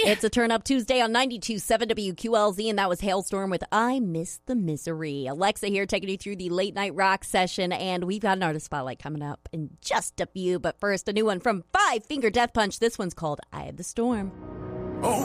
It's a Turn Up Tuesday on 92.7 WQLZ, and that was Hailstorm with I Miss the Misery. Alexa here taking you through the late night rock session, and we've got an artist spotlight coming up in just a few. But first, a new one from Five Finger Death Punch. This one's called Eye of the Storm.